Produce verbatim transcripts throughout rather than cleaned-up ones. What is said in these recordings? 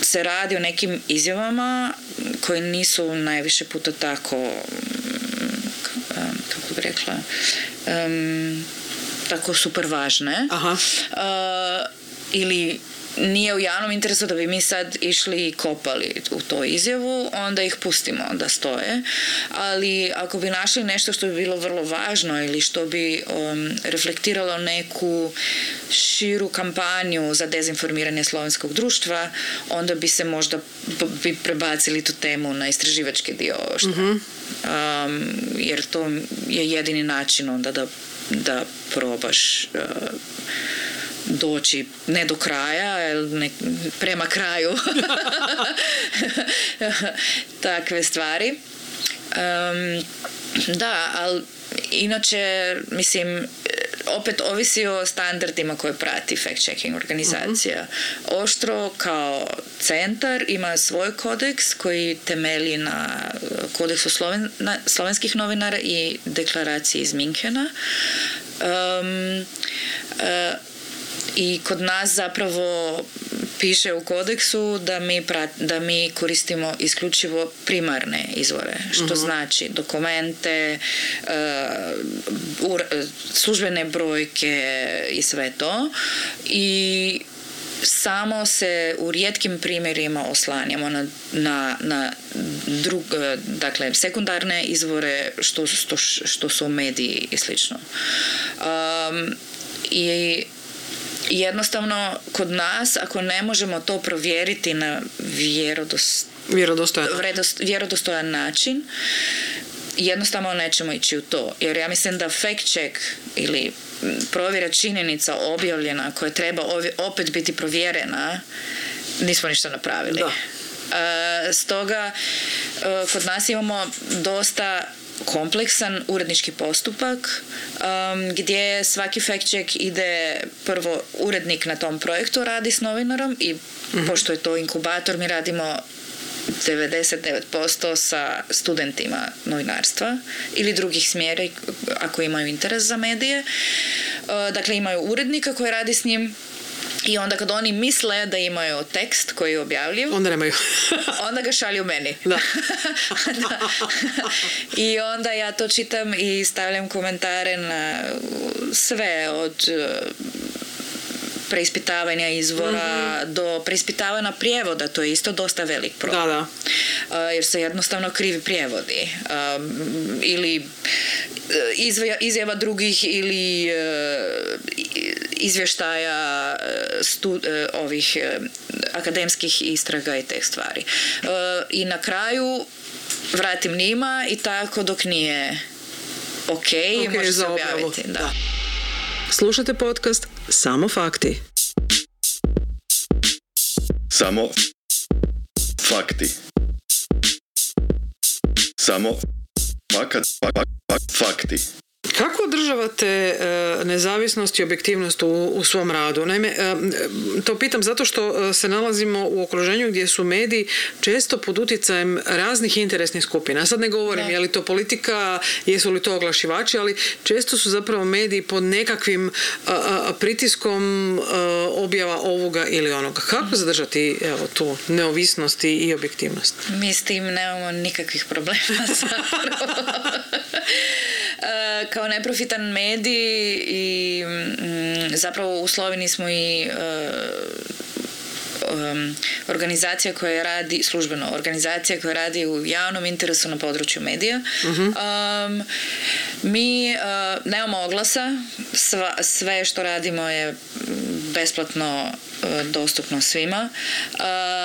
se radi o nekim izjavama koje nisu najviše puta tako, kako bi rekla, um, tako super važne. Aha. Uh, ili nije u javnom interesu da bi mi sad išli i kopali u to izjavu, onda ih pustimo da stoje. Ali ako bi našli nešto što bi bilo vrlo važno ili što bi um, reflektiralo neku širu kampanju za dezinformiranje slovenskog društva, onda bi se možda bi prebacili tu temu na istraživački dio. Što, mm-hmm. um, jer to je jedini način onda da, da probaš uh, doći ne do kraja, ne, prema kraju takve stvari. Um, da, ali inače, mislim, opet ovisi o standardima koje prati fact-checking organizacija. Uh-huh. Oštro kao centar ima svoj kodeks koji temelji na kodeksu Sloven, na, slovenskih novinara i deklaraciji iz Minhena. Um, uh, I kod nas zapravo piše u kodeksu da mi, prat, da mi koristimo isključivo primarne izvore, što uh-huh. znači dokumente, uh, ur, službene brojke i sve to. I samo se u rijetkim primjerima oslanjamo na, na, na drug, dakle, sekundarne izvore što, što, što su mediji i slično. Um, I jednostavno, kod nas, ako ne možemo to provjeriti na vjerodost... vjerodostojan. Vredost, vjerodostojan način, jednostavno nećemo ići u to. Jer ja mislim da fact check ili provjera činjenica objavljena koja treba opet biti provjerena, nismo ništa napravili. Da. E, stoga, e, kod nas imamo dosta kompleksan urednički postupak um, gdje svaki fact check ide prvo urednik na tom projektu radi s novinarom i mm-hmm. pošto je to inkubator mi radimo devedeset devet posto sa studentima novinarstva ili drugih smjera ako imaju interes za medije. Uh, dakle imaju urednika koji radi s njim. I onda kad oni misle da imaju tekst koji je objavljiv, onda nemaju. onda ga šalju meni. Da. Da. I onda ja to čitam i stavljam komentare na sve od preispitavanja izvora mm-hmm. do preispitavanja prijevoda, to je isto dosta velik problem. Da, da. Uh, jer se jednostavno krivi prijevodi. Um, ili izvja, izjava drugih ili uh, izvještaja stu, uh, ovih uh, akademskih istraga i te stvari. Uh, I na kraju vratim njima i tako dok nije ok, okay može se objaviti. Da. Da. Slušate podcast Samo fakti. Samo fakti. Samo fakat, fak, fak, fakti. Kako održavate e, nezavisnost i objektivnost u, u svom radu? Naime, e, to pitam zato što se nalazimo u okruženju gdje su mediji često pod utjecajem raznih interesnih skupina. Sad ne govorim ne. je li to politika, jesu li to oglašivači, ali često su zapravo mediji pod nekakvim a, a, pritiskom a, objava ovoga ili onoga. Kako zadržati evo, tu neovisnost i objektivnost? Mi s tim nemamo nikakvih problema zapravo. Kao neprofitan medij i mm, zapravo u Sloveniji smo i uh, um, organizacija koja radi, službeno organizacija koja radi u javnom interesu na području medija. Uh-huh. Um, mi uh, nemamo oglasa, Sva, sve što radimo je besplatno uh, dostupno svima. Uh,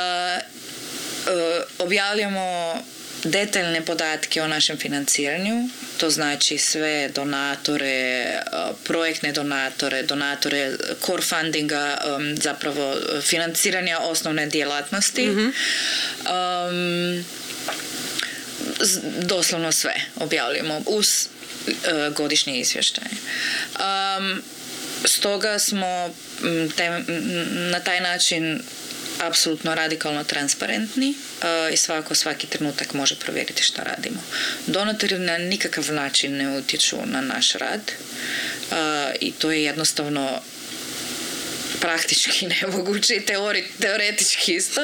uh, objavljamo detaljne podatke o našem financiranju, to znači sve donatore, projektne donatore, donatore core fundinga, zapravo financiranja osnovne djelatnosti. Mm-hmm. Um, doslovno sve objavljujemo uz uh, godišnji izvještaj. Um, stoga smo te, na taj način apsolutno radikalno transparentni uh, i svako svaki trenutak može provjeriti šta radimo. Donatori na nikakav način ne utječu na naš rad uh, i to je jednostavno praktički nemoguće i teori, teoretički isto.